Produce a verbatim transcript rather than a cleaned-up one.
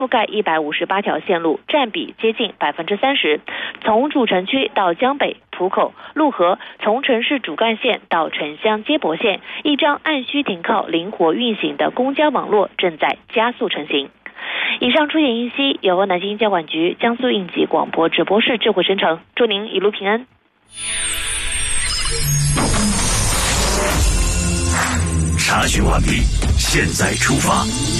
覆盖一百五十八条线路，占比接近百分之三十。从主城区到江北、浦口、陆河，从城市主干线到城乡接驳线，一张按需停靠、灵活运行的公交网络正在加速成型。以上出言音析由南京交管局江苏应急广播直播室智慧生成，祝您一路平安。 查询完毕，现在出发。